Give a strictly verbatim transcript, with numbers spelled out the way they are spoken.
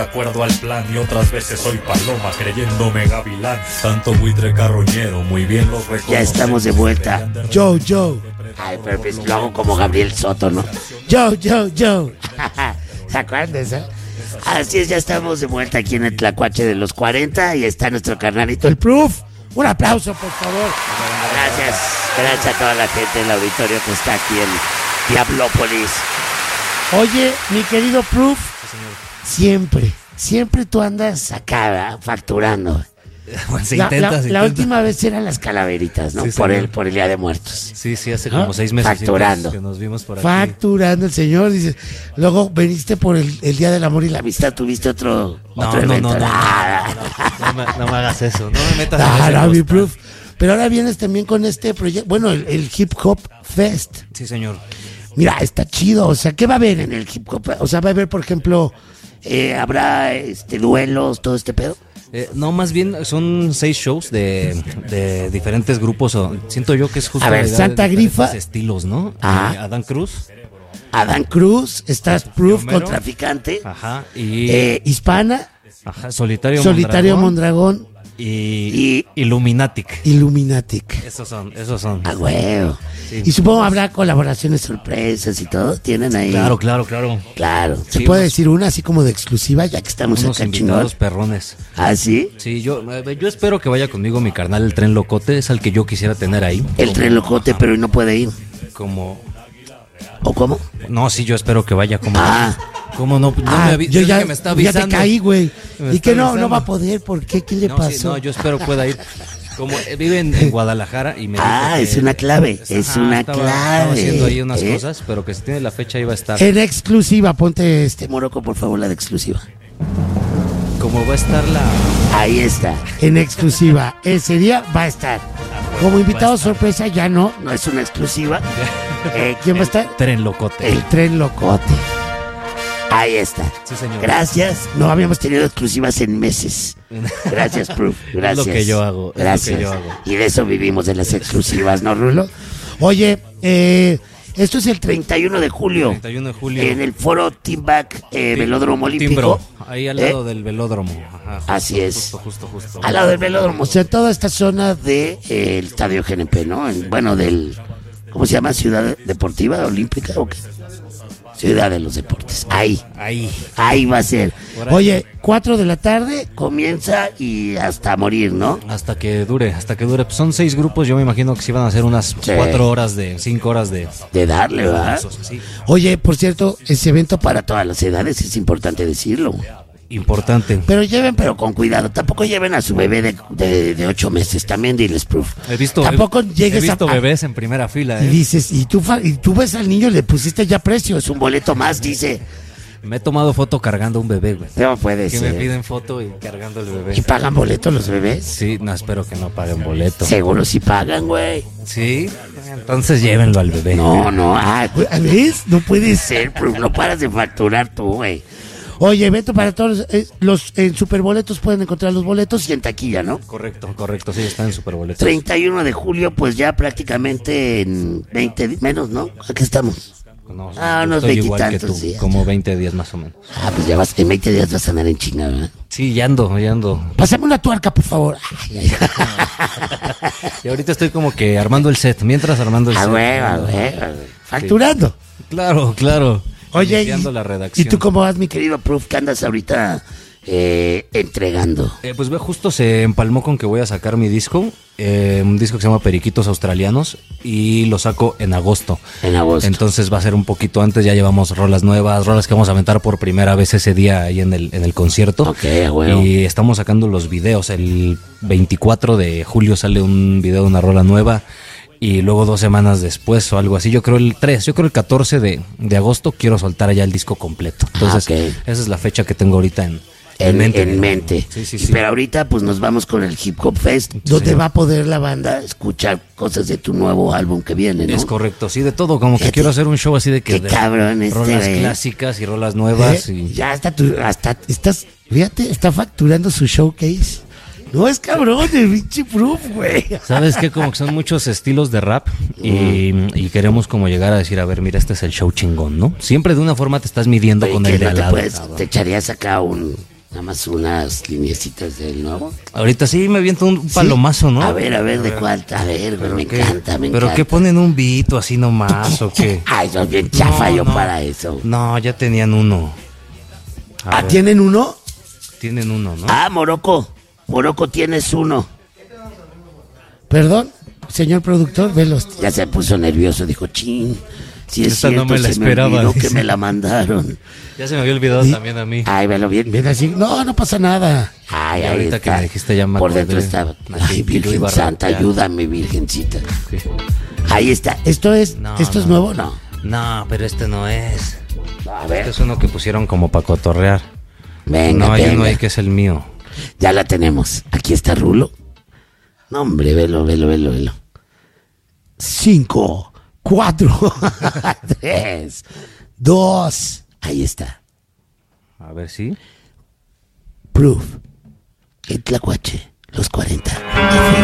De acuerdo al plan y otras veces soy paloma creyéndome gavilán. Tanto buitre carroñero, muy bien lo reconozco. Ya estamos de vuelta. Joe, Joe. Ay, pero pues lo hago como Gabriel Soto, ¿no? Joe, Joe, Joe. ¿Se acuerdan de eso? Así es, ya estamos de vuelta aquí en el Tlacuache de los cuarenta y está nuestro carnalito, El Proof. Un aplauso, por favor. Gracias, gracias a toda la gente del auditorio que está aquí en Diablópolis. Oye, mi querido Proof, siempre, siempre tú andas Acá, ¿verdad? Facturando. Bueno, se La, intenta, la- se la intenta. última vez eran las calaveritas, ¿no? Sí, Por señor. el, por el Día de Muertos. Sí, sí, hace ¿Ah? como seis meses Facturando. que nos vimos por aquí. Facturando el señor, dice. Luego veniste por el, el Día del Amor y la La Amistad. amistad, tuviste otro, No, otro no, no, evento. no, no, Ah, No me, no me hagas eso, no me metas en Ah, ese no, mi costal. Proof. Pero ahora vienes también con este proyecto, bueno, el, el Hip Hop Fest. Sí, señor. Mira, está chido. O sea, ¿qué va a haber en el Hip Hop? O sea, va a haber, por ejemplo, eh, habrá este duelos, todo este pedo. Eh, no, más bien son seis shows de, de diferentes grupos. o- Siento yo que es justo A ver, la idea Santa de diferentes Grifa. estilos, ¿no? Ajá. Eh, Adán Cruz. Adán Cruz, estás Proof Homero. con Traficante. Ajá. Y eh, Hispana, ajá, Solitario, Solitario Mondragón, Mondragón, y, Y- Illuminatic. Illuminatic. Esos son, esos son. A huevo. Sí. Y supongo habrá colaboraciones sorpresas y todo. Tienen ahí. Claro, claro, claro. Claro. ¿Se Sí, puede unos- decir una así como de exclusiva ya que estamos Unos acá chingón? invitados perrones. ¿Ah, sí? Sí, yo, eh, yo espero que vaya conmigo mi carnal, el Tren Locote. Es al que yo quisiera tener ahí. El Como- tren locote, pero no puede ir. Como... ¿O cómo? No, sí, yo espero que vaya como... Ah. ¿Cómo no? no Ah, me avi- yo es ya, que me está ya te avisando. caí, güey. Me Y que está no, no avisando. va a poder. ¿Por qué? ¿Qué le No, pasó? sí, no, yo espero pueda ir. Como eh, vive en, en Guadalajara y me dijo Ah, que- es una clave, es Ajá, una estaba- clave. Estaba haciendo ahí unas ¿eh? cosas, pero que si tiene la fecha iba a estar. En exclusiva, ponte este. Morocco, por favor, la de exclusiva. Como va a estar la... Ahí está. En exclusiva. Ese día va a estar. Como invitado sorpresa, ya no. No es una exclusiva. Eh, ¿Quién va a estar? Tren Locote. El Tren Locote. Ahí está. Sí, señor. Gracias. No habíamos tenido exclusivas en meses. Gracias, Proof. Gracias. Es lo que yo hago, es lo que Gracias. yo hago. Y de eso vivimos, de las exclusivas, ¿no, Rulo? Oye, eh, esto es el tren. treinta y uno de julio. treinta y uno de julio. En el foro Team Back eh, Velódromo Olímpico. Timbro, ahí al ¿Eh? lado del velódromo. Ajá, justo, Así es. Justo, justo, justo. Al lado del velódromo. O sea, toda esta zona De eh, el estadio G N P, ¿no? En- bueno, del. ¿Cómo se llama? ¿Ciudad Deportiva Olímpica o qué? Ciudad de los Deportes. Ahí. Ahí. Ahí va a ser. Por ahí. Oye, cuatro de la tarde. Comienza y hasta morir, ¿no? Hasta que dure, hasta que dure. Pues son seis grupos, yo me imagino que sí van a hacer unas Sí. cuatro horas de, cinco horas de... De darle, ¿verdad? Esos, sí. Oye, por cierto, ese evento para. Para todas las edades, es importante decirlo. Importante. Pero lleven, pero con cuidado. Tampoco lleven a su bebé de, de, de ocho meses. También diles, Proof. He visto, Tampoco he, llegues he visto a- bebés en primera fila, Y ¿eh? dices, y tú, fa- y tú ves al niño, le pusiste ya precio. Es un boleto más, dice. Me he tomado foto cargando un bebé, güey. No puede Que me ser. piden foto y cargando el ¿Y bebé. pagan boleto los bebés? Sí, no, espero que no paguen boleto. Seguro sí pagan, güey. Sí, entonces llévenlo al bebé. No, no, ah, güey, ¿Ves? No puede ser. ser, Proof. No paras de facturar tú, güey. Oye, evento para todos. eh, los en Superboletos pueden encontrar los boletos. Y en taquilla, ¿no? Correcto, correcto, sí, está en superboletos. treinta y uno de julio, pues ya prácticamente en veinte di- menos, ¿no? Aquí estamos. No, Ah, unos estoy igual que veintitantos tú, días. como veinte días más o menos. Ah, pues ya vas, en veinte días vas a andar en China, ¿verdad? Sí, ya ando, ya ando. Pásame una tuerca, por favor. Ay, ay, Y ahorita estoy como que armando el set, mientras armando el Ah, set. güey, ah, güey. facturando. Claro, claro. Oye, Limpiando y, la redacción. ¿y tú cómo vas, mi querido? Querido Proof, ¿qué andas ahorita eh, entregando? Eh, pues ve, justo se empalmó con que voy a sacar mi disco, eh, un disco que se llama Periquitos Australianos, y lo saco en agosto. En agosto. Entonces va a ser un poquito antes, ya llevamos rolas nuevas, rolas que vamos a aventar por primera vez ese día ahí en el, en el concierto. Ok, a huevo. Y estamos sacando los videos, el veinticuatro de julio sale un video de una rola nueva. Y luego dos semanas después o algo así, yo creo el tres, yo creo el catorce de, de agosto quiero soltar ya el disco completo. Entonces, Ah, ok. esa es la fecha que tengo ahorita en, En, mente. en mente. Sí, sí, Y sí. Pero ahorita pues nos vamos con el Hip Hop Fest, donde Sí. va a poder la banda escuchar cosas de tu nuevo álbum que viene, ¿no? Es correcto, sí, de todo, como que Fíjate. quiero hacer un show así de que Qué de cabrón este, rolas güey. clásicas y rolas nuevas ¿Eh? y Ya hasta tu, hasta estás, fíjate, está facturando su showcase. No es cabrón, el pinche Proof, güey. sabes que como que son muchos estilos de rap y, y queremos como llegar a decir, a ver, mira, este es el show chingón, ¿no? Siempre de una forma te estás midiendo Oye, con que el de no al te lado. puedes, te echarías acá un Nada más unas lineecitas del nuevo. Ahorita sí me aviento un palomazo, ¿no? A ver, a ver, ¿de cuál? A ver, güey, me qué- encanta, me ¿Pero encanta. qué ponen un vito así nomás o qué? Ay, sos bien chafa No, yo no. para eso. No, ya tenían uno. A Ah, ver, ¿tienen uno? tienen uno, ¿no? Ah, Morocco. Morocco, tienes uno. Perdón, señor productor, velos. Ya se puso nervioso, dijo, chin. Si es Esta no cierto, me la se esperaba, me olvidó que dice. me la mandaron. Ya se me había olvidado también a mí. Ay, velo bien. Ven así, no, no pasa nada. Ay, Y ahí ahorita está. que me dijiste ya me Por acordé. dentro está. Así, Ay, que yo Virgen iba a Santa, rapear. ayúdame, Virgencita. Sí. Ahí está. Esto es, No, esto es no. nuevo, no. No, pero este no es. A Este ver, es uno que pusieron como para cotorrear. venga, No, hay uno venga. ahí que es el mío. Ya la tenemos. Aquí está Rulo. No, hombre, velo, velo, velo, velo. Cinco, cuatro, tres, dos. Ahí está. A ver si. Proof. El Tlacuache, los cuarenta.